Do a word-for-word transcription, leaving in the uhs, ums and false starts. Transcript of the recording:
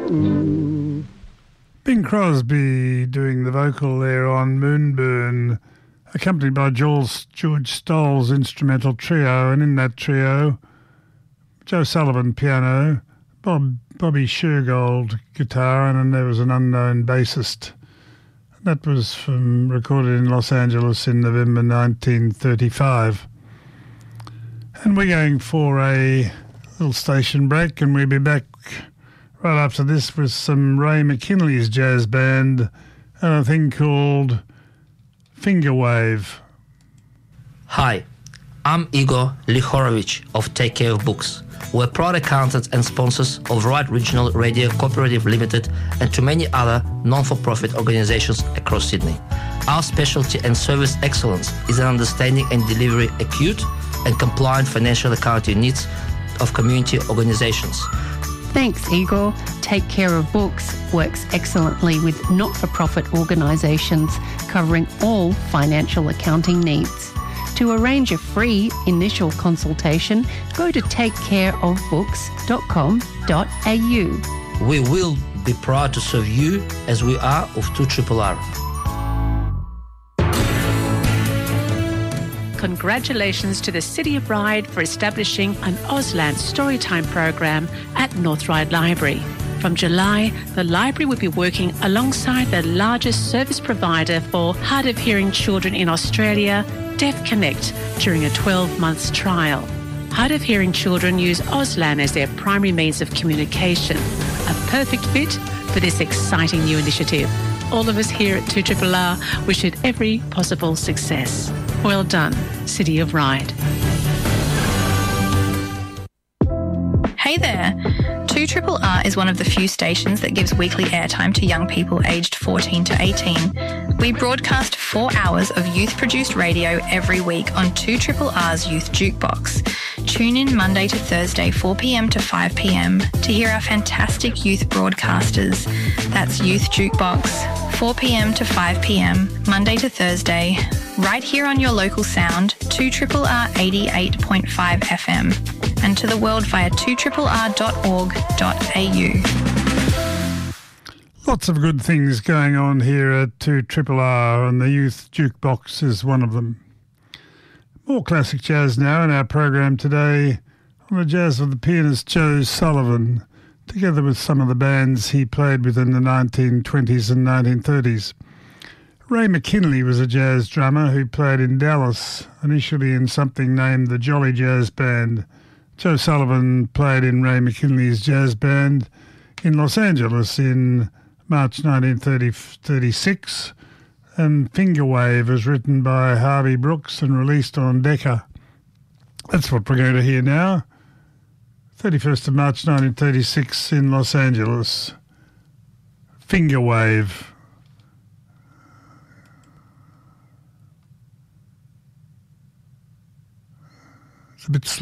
Bing Crosby doing the vocal there on Moonburn, accompanied by George, George Stoll's instrumental trio, and in that trio, Joe Sullivan piano, Bob Bobby Shergold guitar, and then there was an unknown bassist. That was from recorded in Los Angeles in November nineteen thirty-five. And we're going for a little station break, and we'll be back right after this with some Ray McKinley's jazz band and a thing called Fingerwave. Hi, I'm Igor Lihorovich of Take Care of Books. We're proud accountants and sponsors of Right Regional Radio Cooperative Limited and to many other non-for-profit organizations across Sydney. Our specialty and service excellence is in understanding and delivering acute and compliant financial accounting needs of community organizations. Thanks, Igor. Take Care of Books works excellently with not-for-profit organisations covering all financial accounting needs. To arrange a free initial consultation, go to take care of books dot com dot a u. We will be proud to serve you as we are of two R R R. Congratulations to the City of Ryde for establishing an Auslan Storytime program at North Ryde Library. From July, the library will be working alongside the largest service provider for hard of hearing children in Australia, Deaf Connect, during a twelve months trial. Hard of hearing children use Auslan as their primary means of communication, a perfect fit for this exciting new initiative. All of us here at two R R R wish it every possible success. Well done, City of Ryde. Hey there! two R R R is one of the few stations that gives weekly airtime to young people aged fourteen to eighteen. We broadcast four hours of youth-produced radio every week on two R R R's Youth Jukebox. Tune in Monday to Thursday, four p.m. to five p.m. to hear our fantastic youth broadcasters. That's Youth Jukebox, four p.m. to five p.m, Monday to Thursday, right here on your local sound, two R R R eighty-eight point five F M, and to the world via two R R R dot org dot a u. Lots of good things going on here at two R R R, and the Youth Jukebox is one of them. More classic jazz now in our program today, on the jazz of the pianist Joe Sullivan, together with some of the bands he played with in the nineteen twenties and nineteen thirties. Ray McKinley was a jazz drummer who played in Dallas, initially in something named the Jolly Jazz Band. Joe Sullivan played in Ray McKinley's jazz band in Los Angeles in March nineteen thirty-six, and Fingerwave was written by Harvey Brooks and released on Decca. That's what we're going to hear now. thirty-first of March nineteen thirty-six in Los Angeles. Fingerwave. It's a bit slow.